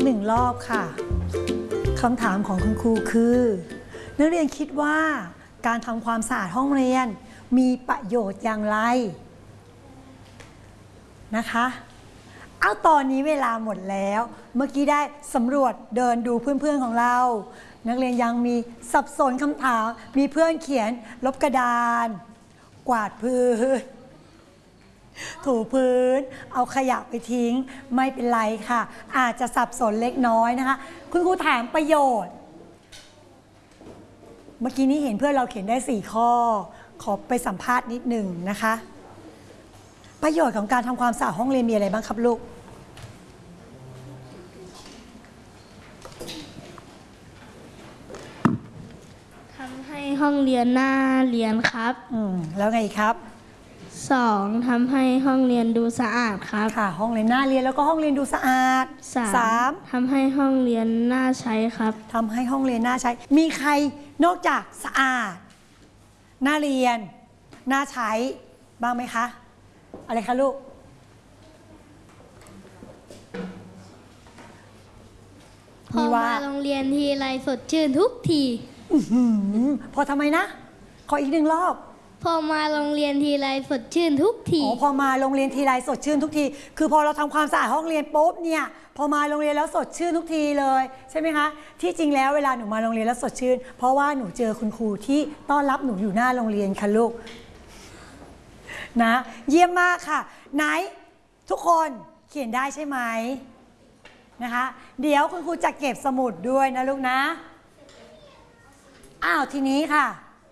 1 รอบค่ะคำถามของคุณครูคือนักเรียนคิดว่าการทำความสะอาดห้องเรียนมีประโยชน์อย่างไรนะคะเอาตอนนี้เวลาหมดแล้วเมื่อกี้ได้สำรวจเดินดูเพื่อนๆของเรานักเรียนยังมีสับสนคำถามมีเพื่อนเขียนลบกระดานกวาดพื้นถูพื้นเอาขยะไปทิ้งไม่เป็นไรค่ะอาจจะสับสนเล็กน้อยนะคะคุณครูถามประโยชน์เมื่อกี้นี้เห็นเพื่อนเราเขียนได้4 ข้อขอไปสัมภาษณ์นิดหนึ่งนะคะประโยชน์ของการทำความสะอาดห้องเรียนมีอะไรบ้างครับลูกทำให้ห้องเรียนน่าเรียนครับแล้วไงครับ 2ทำให้ห้องเรียนดูสะอาดครับค่ะห้องเรียนน่าเรียนแล้วก็ห้องเรียนดูสะอาด 3ทำให้ห้องเรียนน่าใช้ครับทำให้ห้องเรียนน่าใช้มีใครนอกจากสะอาดน่าเรียนน่าใช้บ้างไหมคะอะไรคะลูกพอมาโรงเรียนทีไรสดชื่นทุกทีพอทำไมนะขออีก1 รอบพอมาโรงเรียนทีไรสดชื่นทุกทีพอมาโรงเรียนทีไรสดชื่นทุกทีคือพอเราทำความสะอาดห้องเรียนปุ๊บเนี่ยพอมาโรงเรียนแล้วสดชื่นทุกทีเลยใช่ไหมคะที่จริงแล้วเวลาหนูมาโรงเรียนแล้วสดชื่นเพราะว่าหนูเจอคุณครูที่ต้อนรับหนูอยู่หน้าโรงเรียนค่ะลูกนะเยี่ยมมากค่ะไหนทุกคนเขียนได้ใช่ไหมนะคะเดี๋ยวคุณครูจะเก็บสมุดด้วยนะลูกนะอ้าวทีนี้ค่ะ